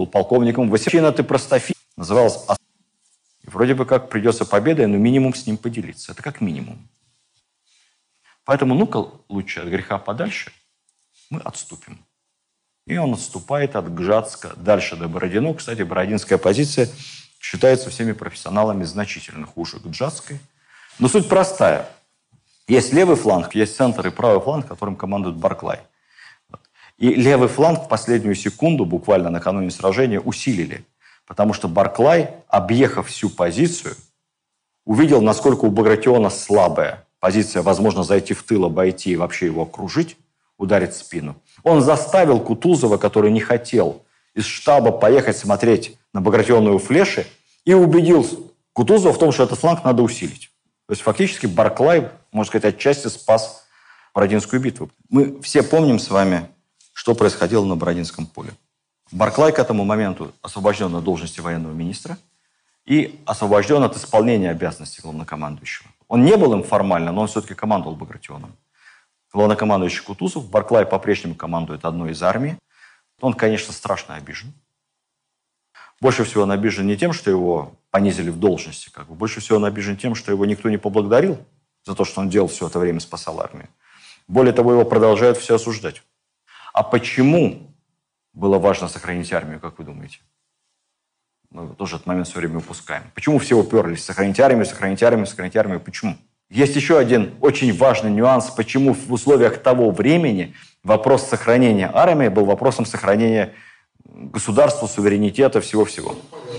был полковником. Васильевна, ты простофиль. Называлась. И вроде бы как придется победой, но минимум с ним поделиться. Это как минимум. Поэтому ну-ка лучше от греха подальше мы отступим. И он отступает от Гжатска дальше до Бородино. Кстати, бородинская позиция считается всеми профессионалами значительно хуже Гжатской. Но суть простая. Есть левый фланг, есть центр и правый фланг, которым командует Барклай. И левый фланг в последнюю секунду, буквально накануне сражения, усилили. Потому что Барклай, объехав всю позицию, увидел, насколько у Багратиона слабая позиция, возможно, зайти в тыл, обойти и вообще его окружить, ударить в спину. Он заставил Кутузова, который не хотел из штаба поехать смотреть на Багратионову флеши, и убедил Кутузова в том, что этот фланг надо усилить. То есть фактически Барклай, можно сказать, отчасти спас Бородинскую битву. Мы все помним с вами, что происходило на Бородинском поле. Барклай к этому моменту освобожден от должности военного министра и освобожден от исполнения обязанностей главнокомандующего. Он не был им формально, но он все-таки командовал Багратионом. Главнокомандующий Кутузов, Барклай по-прежнему командует одной из армий. Он, конечно, страшно обижен. Больше всего он обижен не тем, что его понизили в должности. Больше всего он обижен тем, что его никто не поблагодарил за то, что он делал все это время, спасал армию. Более того, его продолжают все осуждать. А почему было важно сохранить армию, как вы думаете? Мы тоже этот момент все время упускаем. Почему все уперлись? Сохранить армию, сохранить армию, сохранить армию. Почему? Есть еще один очень важный нюанс, почему в условиях того времени вопрос сохранения армии был вопросом сохранения государства, суверенитета, всего-всего.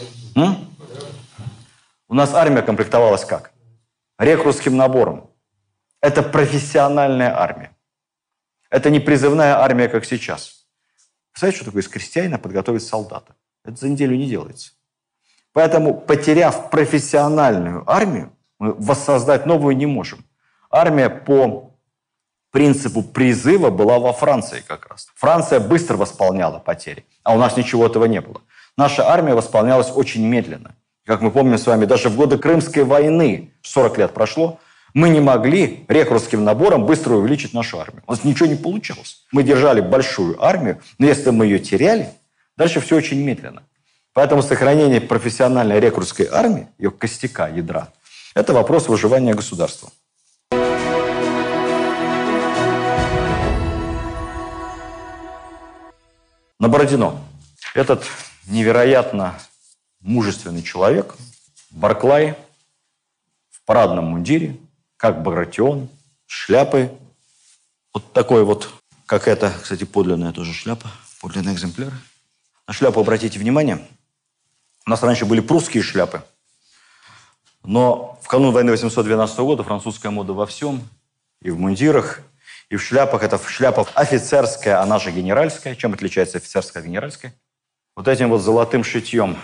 У нас армия комплектовалась как? Рекрутским набором. Это профессиональная армия. Это не призывная армия, как сейчас. Представляете, что такое из крестьянина подготовить солдата? Это за неделю не делается. Поэтому, потеряв профессиональную армию, мы воссоздать новую не можем. Армия по принципу призыва была во Франции как раз. Франция быстро восполняла потери, а у нас ничего этого не было. Наша армия восполнялась очень медленно. Как мы помним с вами, даже в годы Крымской войны, 40 лет прошло, мы не могли рекрутским набором быстро увеличить нашу армию. У нас ничего не получалось. Мы держали большую армию, но если мы ее теряли, дальше все очень медленно. Поэтому сохранение профессиональной рекрутской армии, ее костяка, ядра, это вопрос выживания государства. На Бородино. Этот невероятно мужественный человек, Барклай, в парадном мундире, как Багратион, шляпы. Вот такой вот, как это, кстати, подлинная тоже шляпа, подлинный экземпляр. На шляпу обратите внимание. У нас раньше были прусские шляпы, но в канун войны 812 года французская мода во всем, и в мундирах, и в шляпах. Это шляпа офицерская, она же генеральская. Чем отличается офицерская от генеральской? Вот этим вот золотым шитьем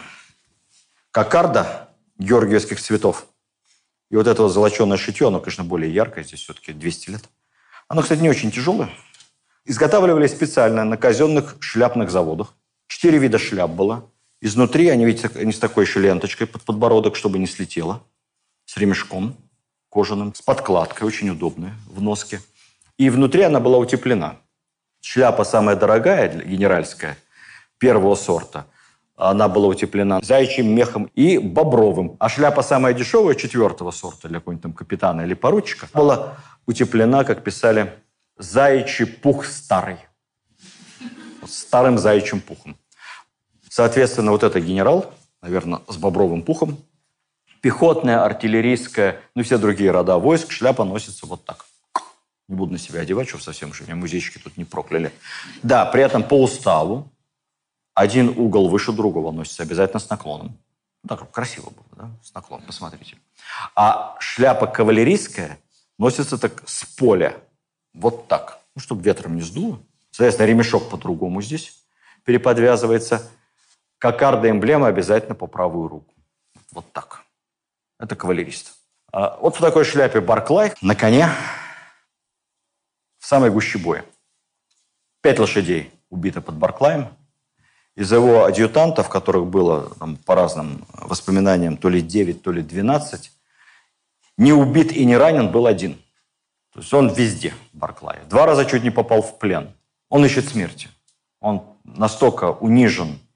кокарда георгиевских цветов. И вот это вот золоченое шитье, оно, конечно, более яркое, здесь все-таки 200 лет. Оно, кстати, не очень тяжелое. Изготавливали специально на казенных шляпных заводах. 4 вида шляп было. Изнутри они, видите, они с такой еще ленточкой под подбородок, чтобы не слетело. С ремешком кожаным, с подкладкой, очень удобная, в носке. И внутри она была утеплена. Шляпа самая дорогая, генеральская, первого сорта. Она была утеплена заячьим мехом и бобровым. А шляпа самая дешевая, 4-го сорта, для какого-нибудь там капитана или поручика, была утеплена, как писали, заячий пух старый. Вот старым заячьим пухом. Соответственно, вот это генерал, наверное, с бобровым пухом. Пехотная, артиллерийская, ну и все другие рода войск, шляпа носится вот так. Не буду на себя одевать, что совсем же меня музейщики тут не прокляли. Да, при этом по уставу один угол выше другого носится обязательно с наклоном. Ну, так красиво было, да? С наклоном, посмотрите. А шляпа кавалерийская носится так с поля. Вот так. Ну, чтобы ветром не сдуло. Соответственно, ремешок по-другому здесь переподвязывается. Кокарда эмблема обязательно по правую руку. Вот так. Это кавалерист. Вот в такой шляпе Барклай на коне в самой гуще боя. 5 лошадей убито под Барклаем. Из его адъютантов, которых было там, по разным воспоминаниям то ли 9, то ли 12, не убит и не ранен был один. То есть он везде, Барклай. 2 раза чуть не попал в плен. Он ищет смерти. Он настолько унижен